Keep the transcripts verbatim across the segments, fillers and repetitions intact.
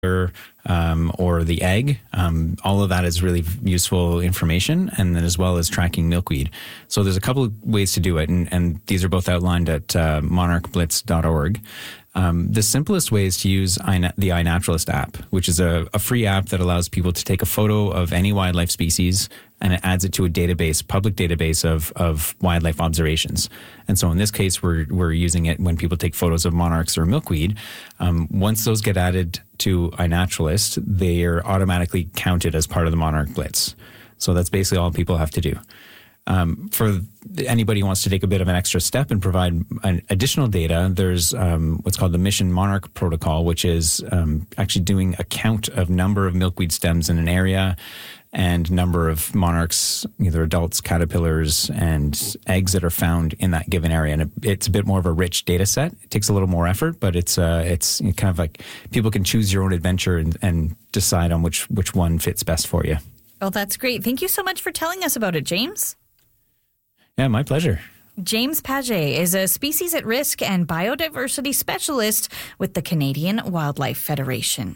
butter, um, or the egg. Um, all of that is really useful information, and then as well as tracking milkweed. So there's a couple of ways to do it, and, and these are both outlined at uh, monarch blitz dot org. Um, the simplest way is to use iNat- the iNaturalist app, which is a, a free app that allows people to take a photo of any wildlife species, and it adds it to a database, public database of, of wildlife observations. And so in this case, we're we're using it when people take photos of monarchs or milkweed. Um, once those get added to iNaturalist, they are automatically counted as part of the Monarch Blitz. So that's basically all people have to do. Um, for anybody who wants to take a bit of an extra step and provide an additional data, there's um, what's called the Mission Monarch Protocol, which is um, actually doing a count of number of milkweed stems in an area and number of monarchs, either adults, caterpillars, and eggs that are found in that given area. And it, it's a bit more of a rich data set. It takes a little more effort, but it's uh, it's kind of like people can choose your own adventure and, and decide on which, which one fits best for you. Well, that's great. Thank you so much for telling us about it, James. Yeah, my pleasure. James Paget is a species at risk and biodiversity specialist with the Canadian Wildlife Federation.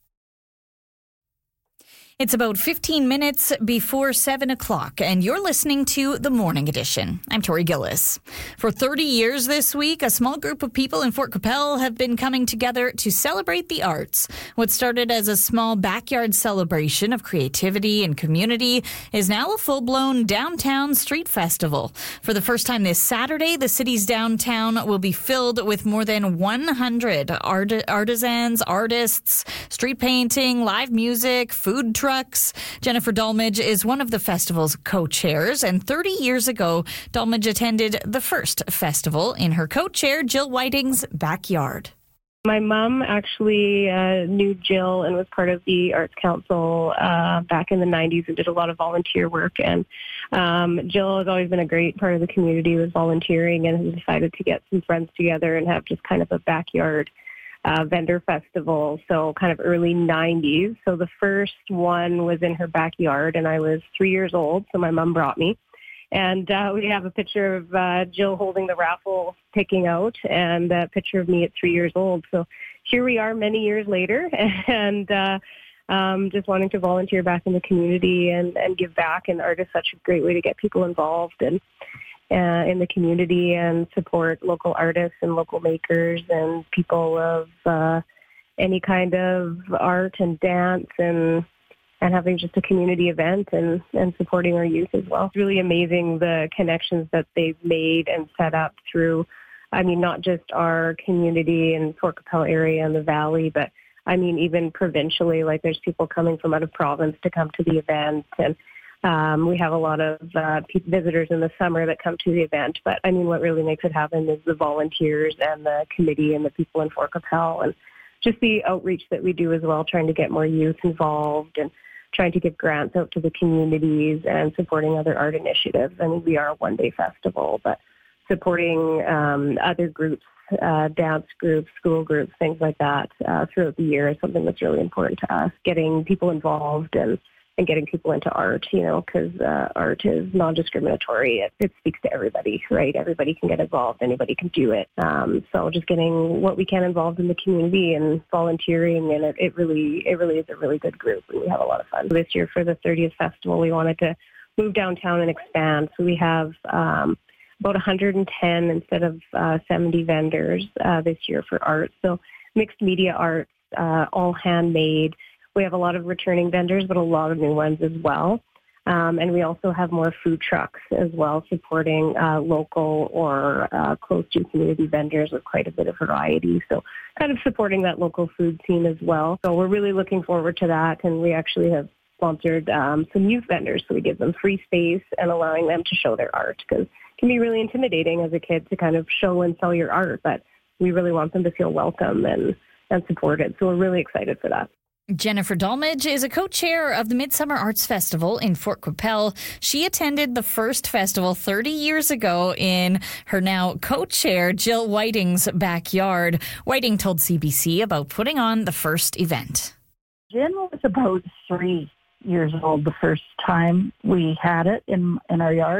It's about fifteen minutes before seven o'clock, and you're listening to The Morning Edition. I'm Tori Gillis. For thirty years this week, a small group of people in Fort Qu'Appelle have been coming together to celebrate the arts. What started as a small backyard celebration of creativity and community is now a full-blown downtown street festival. For the first time this Saturday, the city's downtown will be filled with more than one hundred art- artisans, artists, street painting, live music, food trucks. Trucks. Jennifer Dolmage is one of the festival's co-chairs, and thirty years ago, Dolmage attended the first festival in her co-chair, Jill Whiting's backyard. My mom actually uh, knew Jill and was part of the Arts Council uh, back in the nineties and did a lot of volunteer work. And um, Jill has always been a great part of the community with volunteering, and has decided to get some friends together and have just kind of a backyard Uh, vendor festival, so kind of early nineties. So the first one was in her backyard, and I was three years old, so my mom brought me. And uh, we have a picture of uh, Jill holding the raffle picking out, and a picture of me at three years old. So here we are many years later, and uh, um, just wanting to volunteer back in the community and, and give back. And art is such a great way to get people involved and Uh, in the community and support local artists and local makers and people of uh, any kind of art and dance, and and having just a community event and, and supporting our youth as well. It's really amazing the connections that they've made and set up through, I mean, not just our community in Fort Qu'Appelle area and the valley, but I mean, even provincially, like there's people coming from out of province to come to the event. And Um, we have a lot of uh, visitors in the summer that come to the event. But, I mean, what really makes it happen is the volunteers and the committee and the people in Fort Qu'Appelle, and just the outreach that we do as well, trying to get more youth involved and trying to give grants out to the communities and supporting other art initiatives. I mean, we are a one-day festival, but supporting um, other groups, uh, dance groups, school groups, things like that uh, throughout the year is something that's really important to us, getting people involved and and getting people into art, you know, because uh, art is non-discriminatory. It, it speaks to everybody, right? Everybody can get involved. Anybody can do it. Um, so just getting what we can involved in the community and volunteering, and it, it really it really is a really good group, and we have a lot of fun. This year for the thirtieth festival, we wanted to move downtown and expand. So we have um, about one hundred ten instead of uh, seventy vendors uh, this year for art. So mixed media arts, uh, all handmade. We have a lot of returning vendors, but a lot of new ones as well. Um, and we also have more food trucks as well, supporting uh, local or uh, close to community vendors with quite a bit of variety. So kind of supporting that local food scene as well. So we're really looking forward to that. And we actually have sponsored um, some youth vendors. So we give them free space and allowing them to show their art, because it can be really intimidating as a kid to kind of show and sell your art. But we really want them to feel welcome and, and supported. So we're really excited for that. Jennifer Dolmage is a co-chair of the Midsummer Arts Festival in Fort Qu'Appelle. She attended the first festival thirty years ago in her now co-chair Jill Whiting's backyard. Whiting told C B C about putting on the first event. Jen was about three years old the first time we had it in, in our yard,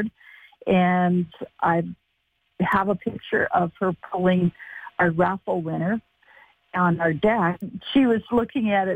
and I have a picture of her pulling our raffle winner on our deck. She was looking at it